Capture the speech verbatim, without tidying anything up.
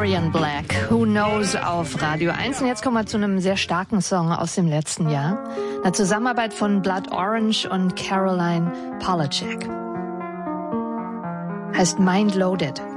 Dorian Black, Who Knows auf Radio eins. Und jetzt kommen wir zu einem sehr starken Song aus dem letzten Jahr. Eine Zusammenarbeit von Blood Orange und Caroline Polachek. Heißt Mind Loaded.